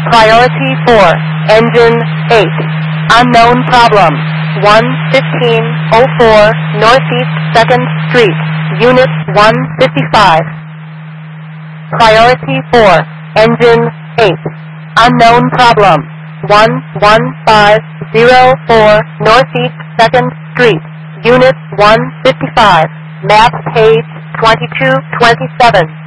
Priority 4, engine 8. Unknown problem. 11504 Northeast 2nd Street, Unit 155. Priority 4, engine 8. Unknown problem. 11504 Northeast 2nd Street, Unit 155. Map page 2227.